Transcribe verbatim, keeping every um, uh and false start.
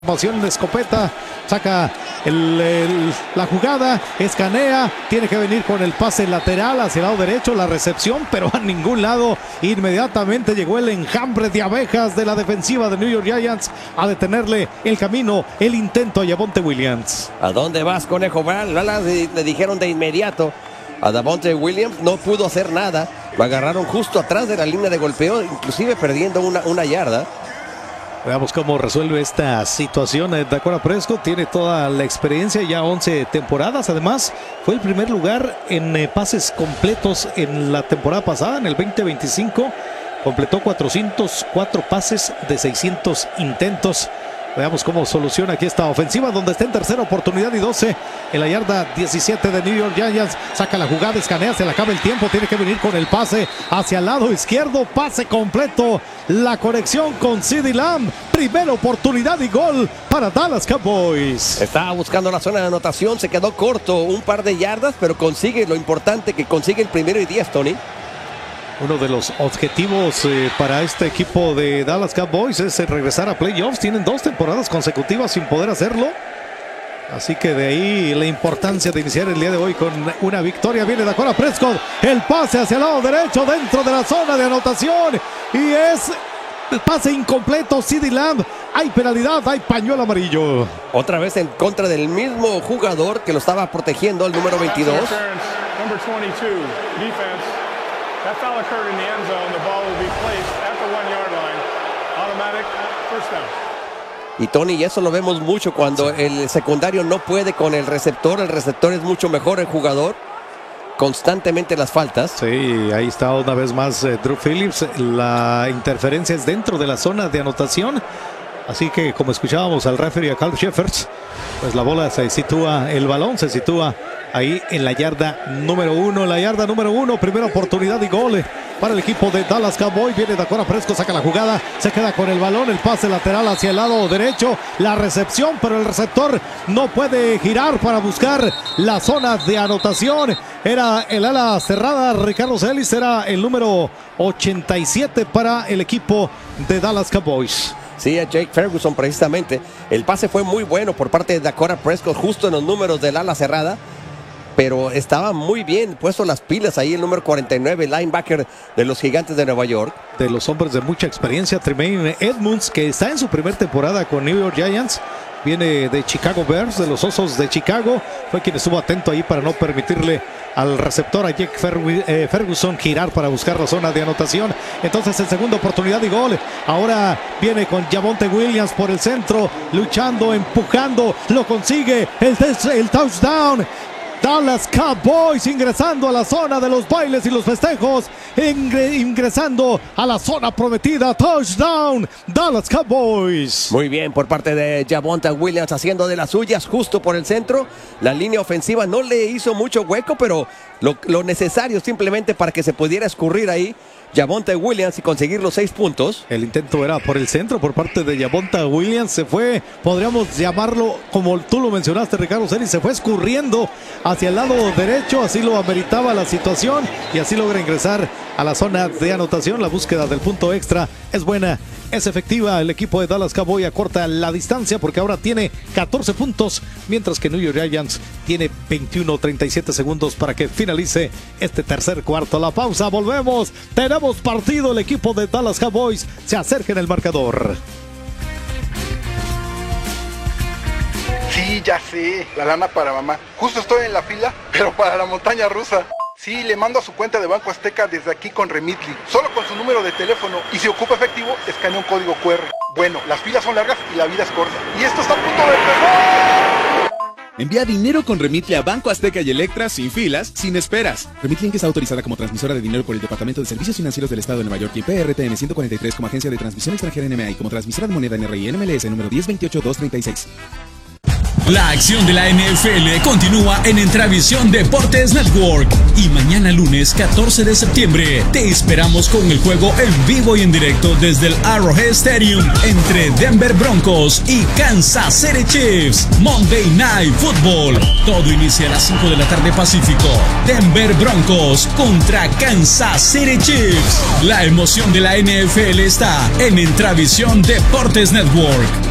Moción de escopeta, saca el, el, la jugada, escanea, tiene que venir con el pase lateral hacia el lado derecho, la recepción, pero a ningún lado. Inmediatamente llegó el enjambre de abejas de la defensiva de New York Giants a detenerle el camino, el intento a Javonte Williams. ¿A dónde vas, conejo? Le, le dijeron de inmediato a Javonte Williams, no pudo hacer nada, lo agarraron justo atrás de la línea de golpeo, inclusive perdiendo una, una yarda. Veamos cómo resuelve esta situación. Dakota Prescott tiene toda la experiencia, ya once temporadas. Además, fue el primer lugar en eh, pases completos en la temporada pasada, en el veinte veinticinco. Completó cuatrocientos cuatro pases de seiscientos intentos. Veamos cómo soluciona aquí esta ofensiva, donde está en tercera oportunidad y doce en la yarda diecisiete de New York Giants. Saca la jugada, escanea, se le acaba el tiempo, tiene que venir con el pase hacia el lado izquierdo, pase completo, la conexión con CeeDee Lamb, primera oportunidad y gol para Dallas Cowboys. Estaba buscando la zona de anotación, se quedó corto, un par de yardas, pero consigue lo importante, que consigue el primero y diez, Tony. Uno de los objetivos eh, para este equipo de Dallas Cowboys es eh, regresar a playoffs. Tienen dos temporadas consecutivas sin poder hacerlo. Así que de ahí la importancia de iniciar el día de hoy con una victoria. Viene Dakota Prescott, el pase hacia el lado derecho dentro de la zona de anotación. Y es el pase incompleto, CeeDee Lamb. Hay penalidad, hay pañuelo amarillo. Otra vez en contra del mismo jugador que lo estaba protegiendo, el número veintidós. That foul occurred in the end zone. The ball will be placed at the one-yard line. Automatic first down. Y Tony, y eso lo vemos mucho cuando el secundario no puede con el receptor. El receptor es mucho mejor el jugador. Constantemente las faltas. Sí, ahí está una vez más eh, Drew Phillips. La interferencia es dentro de la zona de anotación. Así que, como escuchábamos al referee, a Carl Sheffers, pues la bola se sitúa, el balón se sitúa ahí en la yarda número uno. La yarda número uno, primera oportunidad y gol para el equipo de Dallas Cowboys. Viene Dakota Prescott, saca la jugada, se queda con el balón, el pase lateral hacia el lado derecho, la recepción, pero el receptor no puede girar para buscar la zona de anotación. Era el ala cerrada, Ricardo Celis, era el número ochenta y siete para el equipo de Dallas Cowboys. Sí, a Jake Ferguson precisamente. El pase fue muy bueno por parte de Dakota Prescott, justo en los números del ala cerrada. Pero estaba muy bien puesto las pilas ahí el número cuarenta y nueve, linebacker de los Gigantes de Nueva York. De los hombres de mucha experiencia, Tremaine Edmunds, que está en su primera temporada con New York Giants. Viene de Chicago Bears, de los Osos de Chicago. Fue quien estuvo atento ahí para no permitirle al receptor, a Jake Ferguson, girar para buscar la zona de anotación. Entonces en segunda oportunidad y gol. Ahora viene con Javonte Williams por el centro, luchando, empujando, lo consigue, el, el touchdown. Dallas Cowboys ingresando a la zona de los bailes y los festejos, ingre, ingresando a la zona prometida. Touchdown, Dallas Cowboys. Muy bien por parte de Javonte Williams, haciendo de las suyas justo por el centro. La línea ofensiva no le hizo mucho hueco, pero lo, lo necesario simplemente para que se pudiera escurrir ahí Javonte Williams y conseguir los seis puntos. El intento era por el centro por parte de Javonte Williams. Se fue, podríamos llamarlo, como tú lo mencionaste, Ricardo Celis, se fue escurriendo hacia el lado derecho. Así lo ameritaba la situación y así logra ingresar a la zona de anotación. La búsqueda del punto extra es buena, es efectiva. El equipo de Dallas Cowboys acorta la distancia porque ahora tiene catorce puntos, mientras que New York Giants tiene veintiuno treinta y siete segundos para que finalice este tercer cuarto. La pausa, volvemos. Tenemos partido, el equipo de Dallas Cowboys se acerca en el marcador. Sí, ya sé, la lana para mamá. Justo estoy en la fila, pero para la montaña rusa. Sí, le mando a su cuenta de Banco Azteca desde aquí con Remitly. Solo con su número de teléfono y si ocupa efectivo, escanea un código cu erre. Bueno, las filas son largas y la vida es corta. Y esto está a punto de empezar. Envía dinero con Remitly a Banco Azteca y Electra sin filas, sin esperas. Remitly está autorizada como transmisora de dinero por el Departamento de Servicios Financieros del Estado de Nueva York y P R T M ciento cuarenta y tres como agencia de transmisión extranjera N M A y como transmisora de moneda N R I N M L S número diez veintiocho dos treinta y seis. La acción de la N F L continúa en Entravisión Deportes Network y mañana lunes catorce de septiembre te esperamos con el juego en vivo y en directo desde el Arrowhead Stadium entre Denver Broncos y Kansas City Chiefs. Monday Night Football. Todo inicia a las cinco de la tarde Pacífico. Denver Broncos contra Kansas City Chiefs. La emoción de la N F L está en Entravisión Deportes Network.